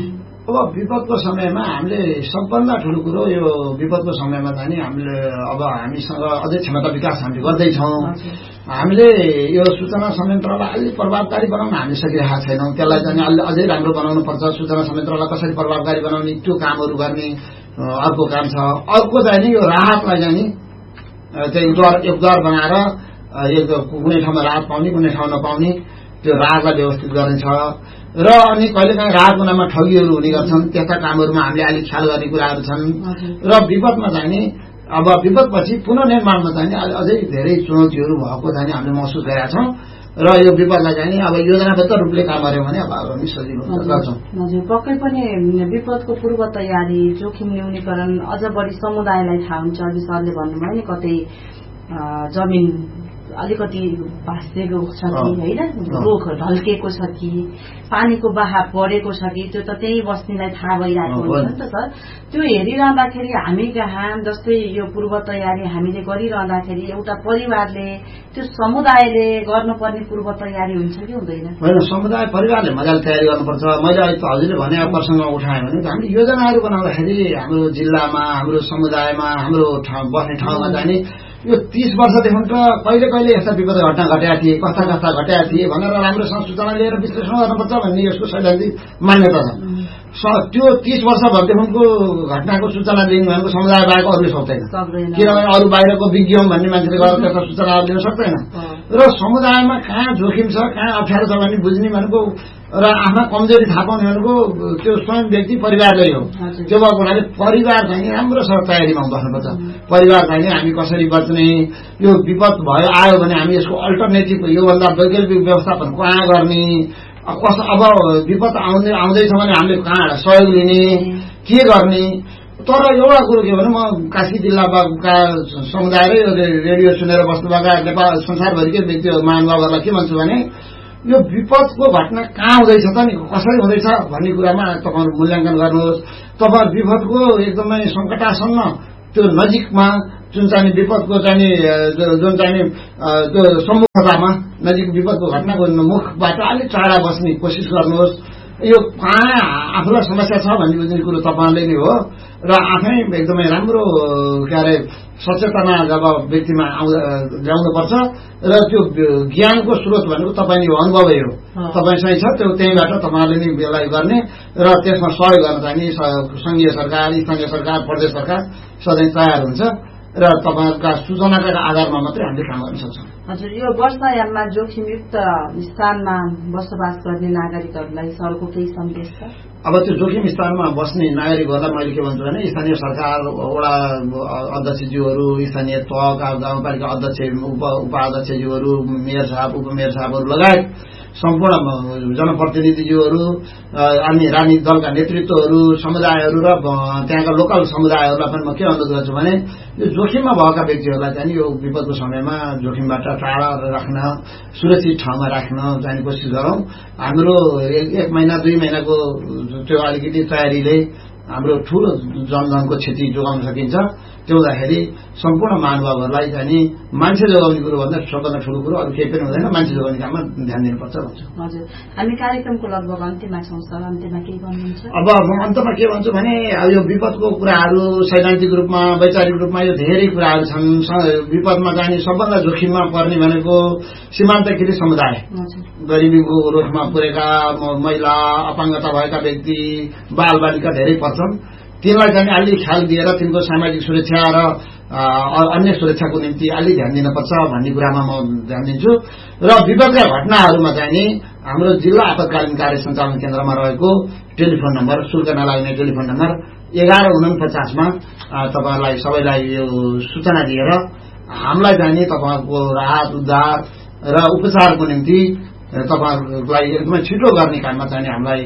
Speaker 2: अब विपदको समयमा हामीले सबभन्दा ठुलो कुरो यो विपदको समयमा चाहिँ नि हामीले अब हामीसँग अझै क्षमता विकास हामीले गर्दैछौँ। हामीले यो सूचना संयन्त्रलाई अलि प्रभावकारी बनाउन हामी सकिरहेका छैनौँ। त्यसलाई चाहिँ अलि अझै राम्रो बनाउनु पर्छ। सूचना संयन्त्रलाई कसरी प्रभावकारी बनाउने त्यो कामहरू गर्ने अर्को काम छ। अर्को चाहिँ नि यो राहतलाई चाहिँ नि चाहिँ द्वार एक द्वार बनाएर एक कुनै ठाउँमा राहत पाउने कुनै ठाउँ नपाउने त्यो राहतलाई व्यवस्थित गर्ने छ। र अनि कहिलेकाहीँ राहतको नाममा ठगीहरू हुने गर्छन्। त्यस्ता कामहरूमा हामीले अलिक ख्याल गर्ने कुराहरू छन्। र विपदमा चाहिँ नि अब विपदपछि पुनर्निर्माणमा चाहिँ अझै धेरै चुनौतीहरू भएको चाहिँ हामीले महसुस गरेका छौँ। र यो विपदलाई चाहिँ नि अब योजनाबद्ध रूपले काम गर्यो भने अब हामी सजिलो गर्छौँ।
Speaker 1: हजुर, पक्कै पनि विपदको पूर्व तयारी, जोखिम न्यूनीकरण अझ बढी समुदायलाई थाहा हुन्छ। अघि सरले भन्नुभयो नि कतै जमिन अलिकति भाँसिएको छ कि होइन, रोग ढल्केको छ कि पानीको बहाव बढेको छ कि त्यो त त्यही बस्नेलाई थाहा भइरहेको हुन्छ नि त सर। त्यो हेरिरहँदाखेरि हामी कहाँ जस्तै यो पूर्व तयारी हामीले गरिरहँदाखेरि एउटा परिवारले त्यो समुदायले गर्नुपर्ने पूर्व तयारी हुन्छ कि हुँदैन?
Speaker 2: होइन, समुदाय परिवारले मजाले तयारी गर्नुपर्छ। मैले अहिले हजुरले भने प्रसङ्ग उठाएँ भने हामीले योजनाहरू बनाउँदाखेरि हाम्रो जिल्लामा, हाम्रो समुदायमा, हाम्रो बस्ने ठाउँमा जाने यो तीस वर्षदेखि त कहिले कहिले यस्ता विपद घटना घटेका थिए, कस्ता कस्ता घटेका थिए भनेर राम्रोसँग सूचना लिएर विश्लेषण गर्नुपर्छ भन्ने यसको सैद्धान्तिक मान्यता छ। त्यो तीस वर्ष भएदेखिको घटनाको सूचना दिनु भनेको समुदाय बाहेक अरूले सक्दैन। किनभने अरू बाहिरको विज्ञ भन्ने मान्छेले गरेर त्यस्ता सूचनाहरू दिन सक्दैन। र समुदायमा कहाँ जोखिम छ, कहाँ अप्ठ्यारो छ भन्ने बुझ्ने भनेको र आफ्ना कमजोरी थाहा पाउने भनेको त्यो स्वयं व्यक्ति परिवारले हो। त्यो भएको हुनाले परिवार चाहिँ राम्रोसँग तयारीमा बस्नुपर्छ। परिवार चाहिँ हामी कसरी बच्ने, यो विपद भयो आयो भने हामी यसको अल्टरनेटिभ योभन्दा वैकल्पिक व्यवस्थापन कहाँ गर्ने, कस अब विपद आउँदै आउँदैछ भने हामीले कहाँ सहयोग लिने, के गर्ने। तर एउटा कुरो के भने म काशी जिल्लाका समुदाय र रेडियो सुनेर बस्नुभएका नेपाल संसारभरिकै व्यक्ति महानुभावहरूलाई के भन्छु भने यो विपदको घटना कहाँ हुँदैछ त नि, कसरी हुँदैछ भन्ने कुरामा तपाईँहरू मूल्याङ्कन गर्नुहोस्। तपाईँ विपदको एकदमै सङ्कटासन्न त्यो नजिकमा जुन चाहिँ विपदको चाहिँ जुन चाहिँ त्यो सम्मुखतामा नजिक विपदको घटनाको मुखबाट अलिक टाढा बस्ने कोसिस गर्नुहोस्। यो कहाँ आफूलाई समस्या छ भन्ने बुझ्ने कुरो तपाईँले नै हो। र आफै एकदमै राम्रो के अरे सचेतना जब व्यक्तिमा ल्याउनुपर्छ र त्यो ज्ञानको स्रोत भनेको तपाईँ नै हो, अनुभवै हो। तपाईँसँग छ त्यो त्यहीँबाट तपाईँहरूले नै बेलाइ गर्ने र त्यसमा सहयोग गर्न चाहिँ संघीय सरकार, स्थानीय सरकार, प्रदेश सरकार सधैँ तयार हुन्छ र तपाईँहरूका सूचनाका आधारमा मात्रै हामीले काम गर्न सक्छौँ।
Speaker 1: हजुर, यो वर्षायाममा जोखिमयुक्त स्थानमा बसोबास गर्ने नागरिकहरूलाई सरको केही सन्देश छ?
Speaker 2: अब त्यो जोखिम स्थानमा बस्ने नागरिकहरूलाई मैले के भन्छु भने स्थानीय सरकार, वडा अध्यक्षज्यूहरू, स्थानीय तहका गाउँपालिका अध्यक्ष, उप उपाध्यक्षज्यूहरू, मेयर साहब, उपमेयर साहबहरू लगायत सम्पूर्ण जनप्रतिनिधिज्यूहरू, अनि राजनीतिक दलका नेतृत्वहरू, समुदायहरू र त्यहाँका लोकल समुदायहरूलाई पनि म के अनुरोध गर्छु भने यो जोखिममा भएका व्यक्तिहरूलाई चाहिँ यो विपदको समयमा जोखिमबाट टाढा राख्न, सुरक्षित ठाउँमा राख्न जाने कोसिस गरौँ। हाम्रो एक महिना दुई महिनाको त्यो अलिकति तयारीले हाम्रो ठूलो जनधनको क्षति जोगाउन सकिन्छ। त्यो हुँदाखेरि सम्पूर्ण महानुभावहरूलाई चाहिँ मान्छे जोगाउने कुरो भन्दा सबभन्दा ठूलो कुरो अरू केही पनि हुँदैन, मान्छे जोगाउने काममा ध्यान दिनुपर्छ भन्छु।
Speaker 1: हजुर, हामी कार्यक्रमको लगभग अन्त्यमा छौँ सर, अन्त्यमा के भन्नुहुन्छ?
Speaker 2: अब म अन्तमा के भन्छु भने यो विपदको कुराहरू सैद्धान्तिक रूपमा, वैचारिक रूपमा यो धेरै कुराहरू छन्। विपदमा जाने सबभन्दा जोखिममा पर्ने भनेको सीमान्तकृत समुदाय, गरिबीको रोखमा पुरेका महिला, अपाङ्गता भएका व्यक्ति, बालबालिका धेरै पर्छन्। तिनलाई चाहिँ अलि ख्याल दिएर तिनको सामाजिक सुरक्षा र अन्य सुरक्षाको निम्ति अलि ध्यान दिनुपर्छ भन्ने कुरामा म ध्यान दिन्छु। र विपदका घटनाहरूमा चाहिँ नि हाम्रो जिल्ला आपतकालीन कार्य सञ्चालन केन्द्रमा रहेको टेलिफोन नम्बर, शुल्क नलाग्ने टेलिफोन नम्बर एघार उनपचासमा तपाईँहरूलाई सबैलाई यो सूचना दिएर हामीलाई चाहिँ नि तपाईँहरूको राहत उद्धार र उपचारको निम्ति तपाईँहरूलाई एकदमै छिटो गर्ने काममा चाहिँ हामीलाई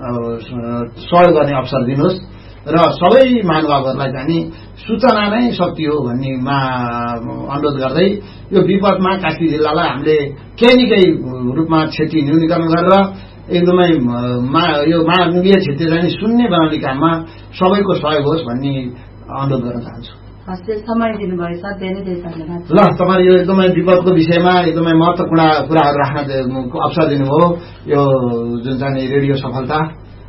Speaker 2: सहयोग गर्ने अवसर दिनुहोस्। र सबै महानुभावहरूलाई चाहिँ सूचना नै शक्ति हो भन्नेमा अनुरोध गर्दै यो विपदमा कास्की जिल्लालाई हामीले केही न केही रूपमा क्षति न्यूनीकरण गरेर एकदमै यो मानवीय क्षति चाहिँ शून्य बनाउने काममा सबैको सहयोग होस् भन्ने अनुरोध गर्न चाहन्छु।
Speaker 1: समय दिनुभयो सर, धेरै धेरै धन्यवाद।
Speaker 2: ल, तपाईँ यो एकदमै विपदको विषयमा एकदमै महत्त्वपूर्ण कुराहरू राख्न अवसर दिनुभयो। यो जुन चाहिँ रेडियो सफलता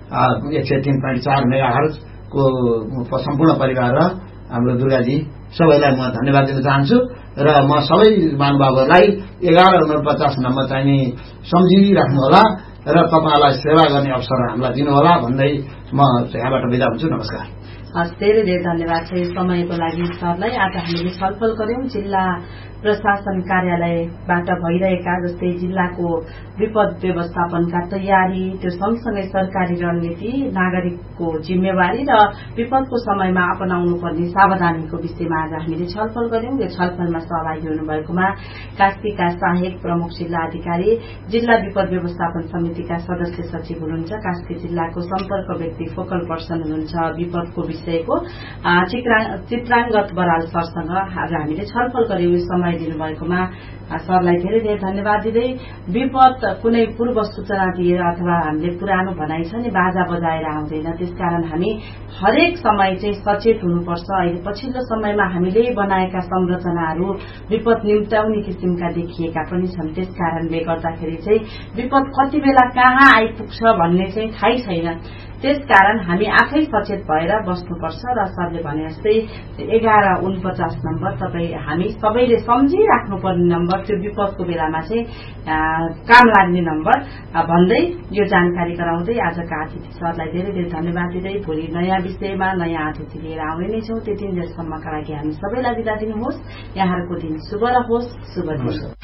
Speaker 2: एक सय तीन पोइन्ट चार मेगा हर्जको सम्पूर्ण परिवार र हाम्रो दुर्गाजी सबैलाई म धन्यवाद दिन चाहन्छु र म सबै महानुभावहरूलाई एघार उनपचास नम्बर चाहिँ सम्झिराख्नुहोला र तपाईँलाई सेवा गर्ने अवसर हामीलाई दिनुहोला भन्दै म यहाँबाट बिदा हुन्छु। नमस्कार।
Speaker 1: हस्, धेरै धेरै धन्यवाद छ यो समयको लागि सरलाई। आज हामीले छलफल गर्यौं जिल्ला प्रशासन कार्यालयबाट भइरहेका जस्तै जिल्लाको विपद व्यवस्थापनका तयारी, त्यो सँगसँगै सरकारी रणनीति, नागरिकको जिम्मेवारी र विपदको समयमा अपनाउनु पर्ने सावधानीको विषयमा आज हामीले छलफल गर्यौं। यो छलफलमा सहभागी हुनुभएकोमा कास्कीका सहायक प्रमुख जिल्ला अधिकारी, जिल्ला विपद व्यवस्थापन समितिका सदस्य सचिव हुनुहुन्छ, कास्की जिल्लाको सम्पर्क व्यक्ति फोकल पर्सन हुनुहुन्छ विपदको विषयको चित्राङ्गत बराल सरसँग आज हामीले छलफल गर्यौं। यो समय दिनुभएकोमा सरलाई धेरै धेरै धन्यवाद दिँदै विपद कुनै पूर्व सूचना दिएर अथवा हामीले पुरानो भनाइ छ नि बाजा बजाएर आउँदैन, त्यसकारण हामी हरेक समय चाहिँ सचेत हुनुपर्छ। अहिले पछिल्लो समयमा हामीले बनाएका संरचनाहरू विपद निम्त्याउने किसिमका देखिएका पनि छन्, त्यसकारणले गर्दाखेरि चाहिँ विपद कति बेला कहाँ आइपुग्छ भन्ने चाहिँ थाहै छैन। त्यसकारण हामी आफै सचेत भएर बस्नुपर्छ र सरले भने जस्तै एघार उनपचास नम्बर तपाईँ हामी सबैले सम्झिराख्नुपर्ने नम्बर, त्यो विपदको बेलामा चाहिँ काम लाग्ने नम्बर भन्दै यो जानकारी गराउँदै आजका अतिथि सरलाई धेरै धेरै धन्यवाद दिँदै भोलि नयाँ विषयमा नयाँ अतिथि लिएर आउने नै छौं। त्यति बेरसम्मका लागि हामी सबैलाई बिदा दिनुहोस्। यहाँहरूको दिन शुभ रहोस्। शुभ दिवस।